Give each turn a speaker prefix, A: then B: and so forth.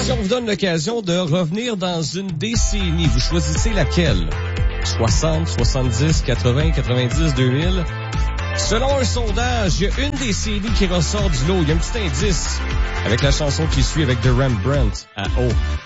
A: Si on vous donne l'occasion de revenir dans une décennie, vous choisissez laquelle? 60, 70, 80, 90, 2000? Selon un sondage, il y a une décennie qui ressort du lot. Il y a un petit indice avec la chanson qui suit avec The Rembrandt à O.